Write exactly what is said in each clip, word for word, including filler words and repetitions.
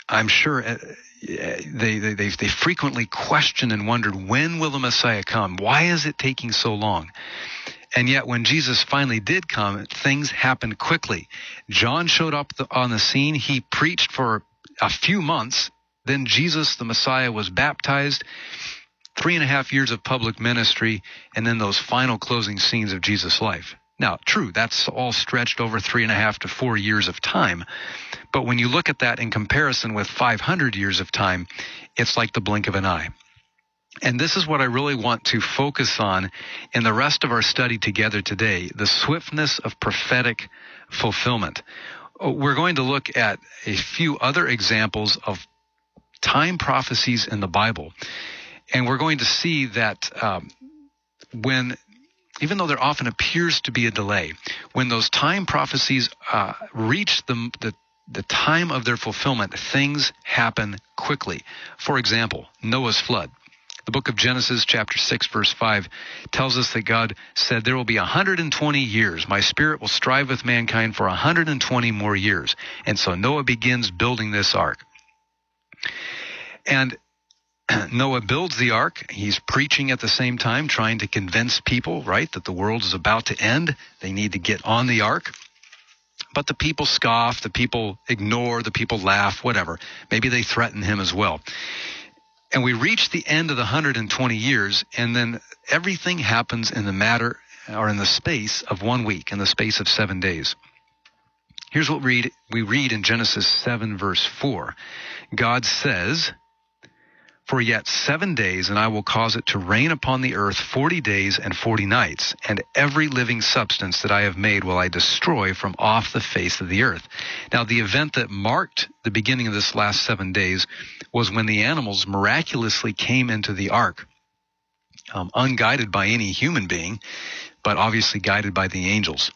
I'm sure uh, they, they, they, they frequently questioned and wondered, when will the Messiah come? Why is it taking so long? And yet when Jesus finally did come, things happened quickly. John showed up the, on the scene. He preached for a few months. Then Jesus, the Messiah, was baptized. Three and a half years of public ministry, and then those final closing scenes of Jesus' life. Now, true, that's all stretched over three and a half to four years of time. But when you look at that in comparison with five hundred years of time, it's like the blink of an eye. And this is what I really want to focus on in the rest of our study together today, the swiftness of prophetic fulfillment. We're going to look at a few other examples of time prophecies in the Bible. And we're going to see that um, when, even though there often appears to be a delay, when those time prophecies uh, reach the, the the time of their fulfillment, things happen quickly. For example, Noah's flood. The book of Genesis, chapter six, verse five, tells us that God said, there will be one hundred twenty years. My spirit will strive with mankind for one hundred twenty more years. And so Noah begins building this ark. And Noah builds the ark. He's preaching at the same time, trying to convince people, right, that the world is about to end. They need to get on the ark. But the people scoff, the people ignore, the people laugh, whatever. Maybe they threaten him as well. And we reach the end of the one hundred twenty years, and then everything happens in the matter, or in the space of one week, in the space of seven days. Here's what we read, we read in Genesis seven, verse four. God says, for yet seven days, and I will cause it to rain upon the earth forty days and forty nights, and every living substance that I have made will I destroy from off the face of the earth. Now, the event that marked the beginning of this last seven days was when the animals miraculously came into the ark, um, unguided by any human being, but obviously guided by the angels.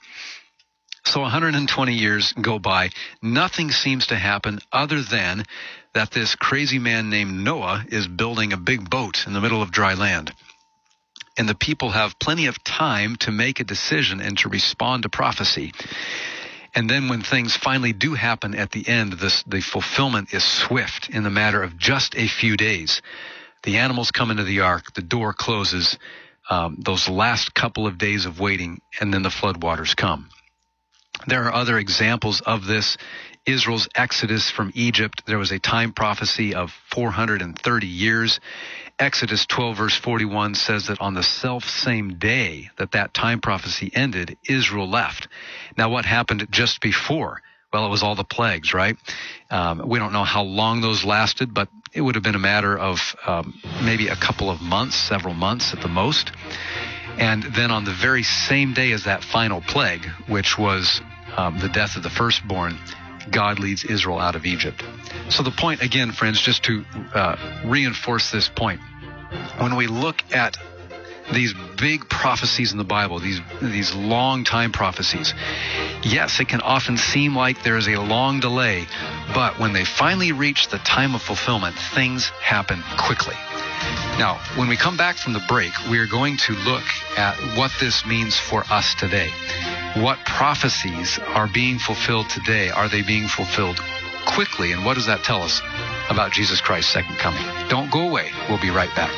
So one hundred twenty years go by. Nothing seems to happen other than that this crazy man named Noah is building a big boat in the middle of dry land. And the people have plenty of time to make a decision and to respond to prophecy. And then when things finally do happen at the end, this, the fulfillment is swift in the matter of just a few days. The animals come into the ark, the door closes, um, those last couple of days of waiting, and then the floodwaters come. There are other examples of this. Israel's exodus from Egypt, there was a time prophecy of four hundred thirty years. Exodus twelve, verse forty-one says that on the self-same day that that time prophecy ended, Israel left. Now, what happened just before? Well, it was all the plagues, right? Um, we don't know how long those lasted, but it would have been a matter of um, maybe a couple of months, several months at the most. And then on the very same day as that final plague, which was um, the death of the firstborn, God leads Israel out of Egypt. So the point, again, friends, just to uh, reinforce this point, when we look at these big prophecies in the Bible, these these long time prophecies, yes, it can often seem like there is a long delay, but when they finally reach the time of fulfillment, things happen quickly. Now, when we come back from the break, we are going to look at what this means for us today. What prophecies are being fulfilled today? Are they being fulfilled quickly? And what does that tell us about Jesus Christ's second coming? Don't go away. We'll be right back.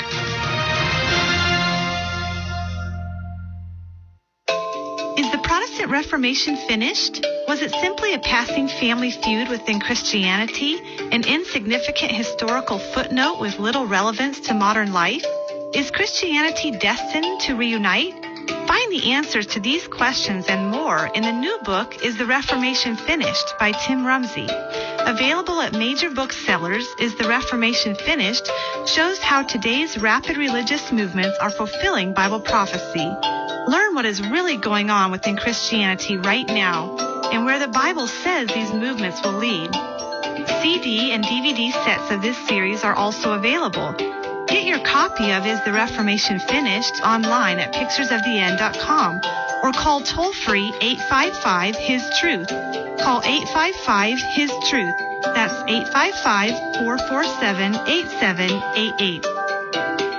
Is the Protestant Reformation finished? Was it simply a passing family feud within Christianity, an insignificant historical footnote with little relevance to modern life? Is Christianity destined to reunite? Find the answers to these questions and more in the new book, Is the Reformation Finished? By Tim Rumsey. Available at major booksellers, Is the Reformation Finished? Shows how today's rapid religious movements are fulfilling Bible prophecy. Learn what is really going on within Christianity right now and where the Bible says these movements will lead. C D and D V D sets of this series are also available. Get your copy of Is the Reformation Finished online at pictures of the end dot com or call toll-free eight five five, His Truth. Call eight five five, His Truth. That's eight five five, four four seven, eight seven eight eight.